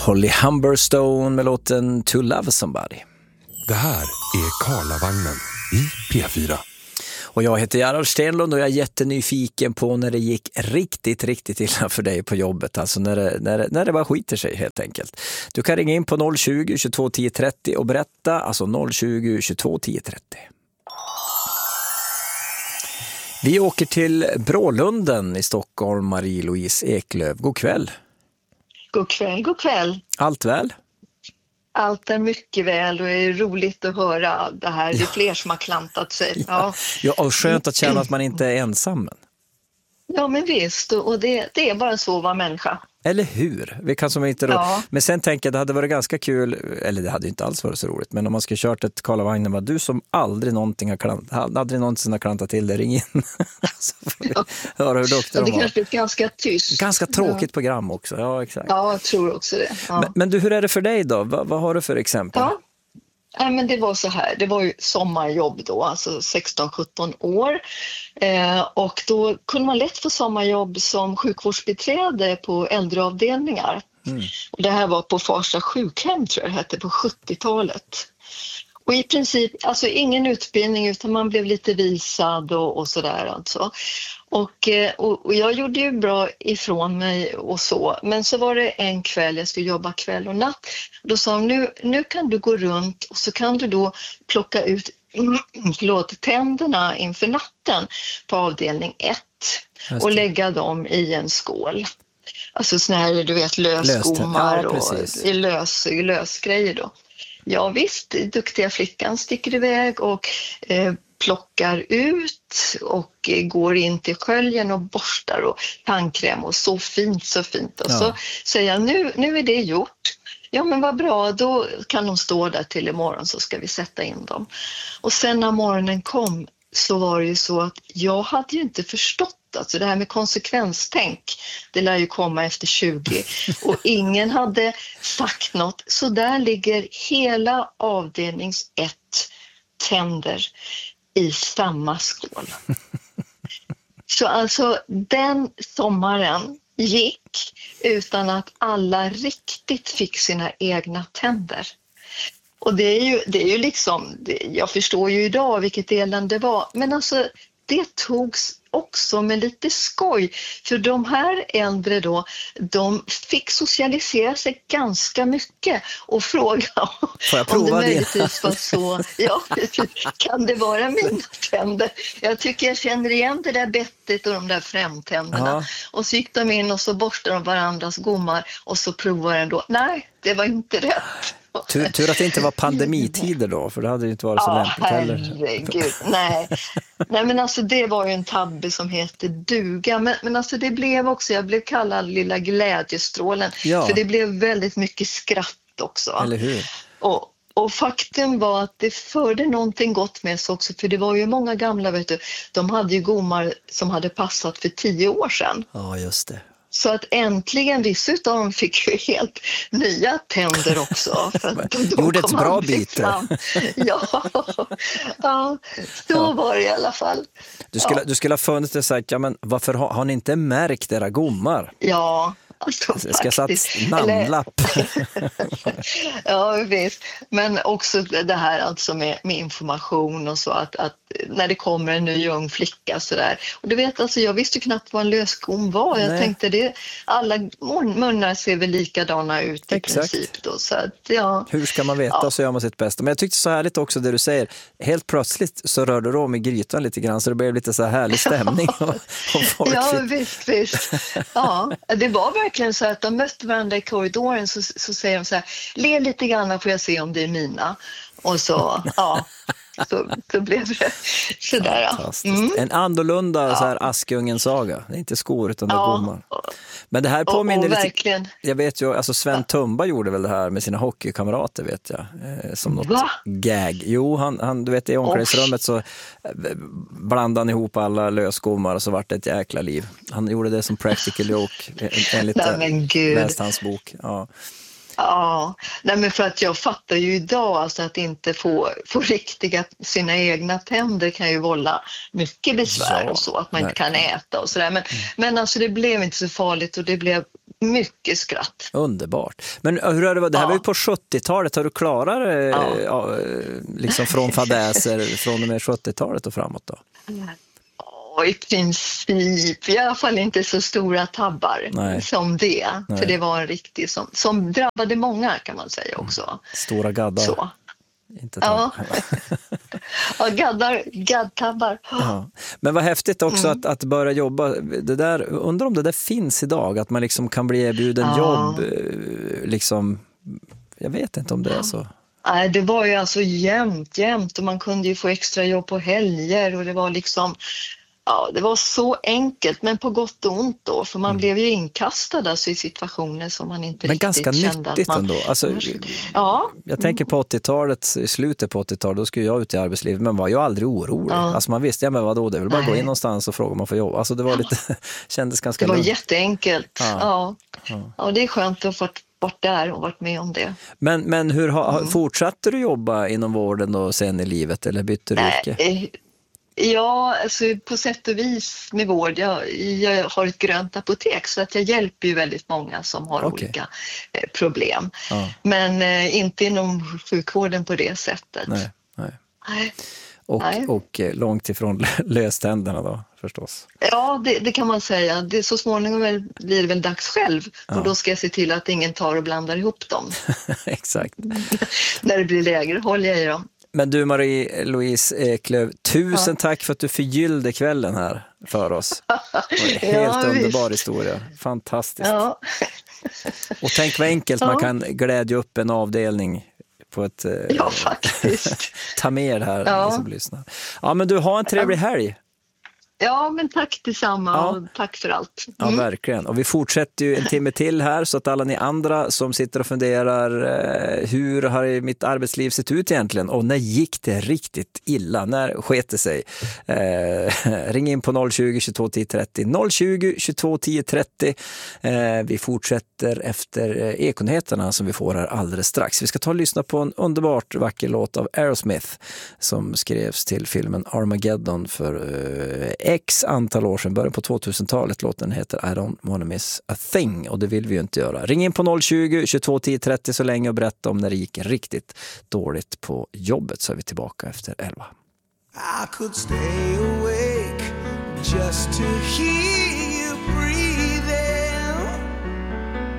Holly Humberstone med låten To Love Somebody. Det här är Karlavagnen i P4. Och jag heter Gerhard Stenlund och jag är jättenyfiken på när det gick riktigt illa för dig på jobbet. Alltså när det bara skiter sig helt enkelt. Du kan ringa in på 020 22 10 30 och berätta. Alltså 020 22 10 30. Vi åker till Brålunden i Stockholm, Marie-Louise Eklöf. God kväll. God kväll, god kväll. Allt väl? Allt är mycket väl och det är roligt att höra det här. Det är fler som har klantat sig. Ja, och skönt att känna att man inte är ensam. Ja, men visst. Och det är bara så att vara människa. Eller hur? Vi kan som inte Ja. Men sen tänker jag, det hade varit ganska kul, eller det hade inte alls varit så roligt, men om man skulle kört ett Karlavagnen, var du som aldrig någonsin har klantat till det, ring in. Så får vi höra hur duktig de var. Det kanske är ganska tyst. Ganska tråkigt program också, ja exakt. Ja, jag tror också det. Ja. Men du, hur är det för dig då? Vad har du för exempel? Ja. Nej, men det var så här, det var ju sommarjobb då, alltså 16-17 år. Och då kunde man lätt få sommarjobb som sjukvårdsbiträde på äldreavdelningar. Och det här var på Farsta sjukhem, tror jag det hette, på 70-talet. Och i princip, alltså ingen utbildning utan man blev lite visad och sådär alltså. Och jag gjorde ju bra ifrån mig och så. Men så var det en kväll, jag skulle jobba kväll och natt. Då sa de, nu kan du gå runt och så kan du då plocka ut tänderna inför natten på avdelning 1 och lägga dem i en skål. Alltså såna här, du vet, lösgommar och lösgrejer då. Ja visst, duktiga flickan sticker iväg och plockar ut och går in till sköljen och borstar och tandkräm och så fint. Och så säger jag, nu är det gjort. Ja men vad bra, då kan de stå där till imorgon så ska vi sätta in dem. Och sen när morgonen kom så var det ju så att jag hade ju inte förstått. Alltså det här med konsekvenstänk, det lär ju komma efter 20 och ingen hade sagt något. Så där ligger hela avdelnings 1 tänder i samma skål. Så alltså den sommaren gick utan att alla riktigt fick sina egna tänder. Och det är ju liksom, jag förstår ju idag vilket elände det var, men alltså det togs också med lite skoj. För de här äldre då, de fick socialisera sig ganska mycket och fråga om det möjligtvis var så. Ja, kan det vara mina tänder? Jag tycker jag känner igen det där bettet och de där framtänderna. Ja. Och så gick de in och så borstade de varandras gommar och så provade den då. Nej, det var inte rätt. Tur att det inte var pandemitider då, för det hade ju inte varit så lämpligt heller. Herregud, nej men alltså det var ju en tabbe som heter duga, men alltså det blev också, jag blev kallad lilla glädjestrålen, för det blev väldigt mycket skratt också. Eller hur? Och faktum var att det förde någonting gott med sig också, för det var ju många gamla, vet du, de hade ju gommar som hade passat för 10 år sedan. Ja, just det. Så att äntligen vissa av dem fick ju helt nya tänder också. För gjorde ett bra byte. Ja, så var det i alla fall. Du skulle ha funnit det och sagt, ja men varför har ni inte märkt era gommar? Ja, alltså jag ska satt namnlapp. Ja, visst. Men också det här alltså med information och så att när det kommer en ny ung flicka så där. Och du vet alltså, jag visste knappt vad en lösgom var. Jag tänkte det, alla munnar ser väl likadana ut i princip då. Så att, ja. Hur ska man veta, så gör man sitt bästa. Men jag tyckte så härligt också det du säger. Helt plötsligt så rörde du om i grytan lite grann så det blev lite så här härlig stämning. Ja, visst. Ja, det var verkligen så att de mötte varandra i korridoren så säger de så här, le lite grann får jag se om det är mina. Och så, så blev det sådär. En annorlunda så här Askungen-saga. Det är inte skor utan det är gommar. Men det här påminner lite... Verkligen. Jag vet ju, alltså Sven Tumba gjorde väl det här med sina hockeykamrater, vet jag. Som något gag. Jo, han du vet, i omklädningsrummet så blandade han ihop alla lösgommar och så vart det ett jäkla liv. Han gjorde det som practical joke enligt läst hans bok. Ja. Ja, nej men för att jag fattar ju idag alltså att inte få sina egna tänder kan ju vålla mycket besvär och så, att man inte kan äta och sådär. Men alltså det blev inte så farligt och det blev mycket skratt. Underbart. Men hur har det varit? Det här var ju på 70-talet. Har du klarat liksom från fadäser från och med 70-talet och framåt då? I princip, i alla fall inte så stora tabbar som det. Nej. För det var en riktig som drabbade många kan man säga också. Stora gaddar. Så. Inte ja, gaddtabbar. Ja. Men vad häftigt också att börja jobba. Det där, undrar om det där finns idag, att man liksom kan bli erbjuden jobb. Liksom, jag vet inte om det är så. Nej, det var ju alltså jämt och man kunde ju få extra jobb på helger och det var liksom, det var så enkelt, men på gott och ont då, för man blev ju inkastad alltså i situationer som man inte men riktigt kände. Men ganska nyttigt ändå. Alltså, jag tänker på 80-talet, i slutet på 80-talet, då skulle jag ut i arbetslivet, men var ju aldrig orolig. Alltså man visste, men vadå, det är väl bara gå in någonstans och fråga om man får jobb. Alltså det var lite, kändes ganska lugnt. Det var lugnt. Jätteenkelt. Ja, det är skönt att få varit där och varit med om det. Men hur fortsatte du jobba inom vården och sen i livet, eller bytte du yrke? Ja, alltså på sätt och vis med vård. Jag har ett grönt apotek så att jag hjälper ju väldigt många som har olika problem. Men inte inom sjukvården på det sättet. Nej. Och långt ifrån löständerna då, förstås. Ja, det kan man säga. Så småningom blir det väl dags själv. Och då ska jag se till att ingen tar och blandar ihop dem. Exakt. När det blir lägre, håller jag i dem. Men du, Marie-Louise Eklöf, tusen tack för att du förgyllde kvällen här för oss. Helt underbar historia. Fantastiskt. Ja. Och tänk vad enkelt man kan glädja upp en avdelning på ett... faktiskt. Ta med det här som lyssnar. Ja, men du, har en trevlig helg. Ja, men tack detsamma och tack för allt. Ja, verkligen. Och vi fortsätter ju en timme till här, så att alla ni andra som sitter och funderar hur har mitt arbetsliv sett ut egentligen och när gick det riktigt illa, när sket det sig? Ring in på 020 22 10 30 020 22 10 30. Vi fortsätter efter ekonyheterna som vi får här alldeles strax. Vi ska ta och lyssna på en underbart vacker låt av Aerosmith som skrevs till filmen Armageddon för X antal år sedan, början på 2000-talet. Låten heter I don't wanna miss a thing, och det vill vi ju inte göra. Ring in på 020 22 10 30 så länge och berätta om när det gick riktigt dåligt på jobbet, så är vi tillbaka efter 11. I could stay awake just to hear you breathe.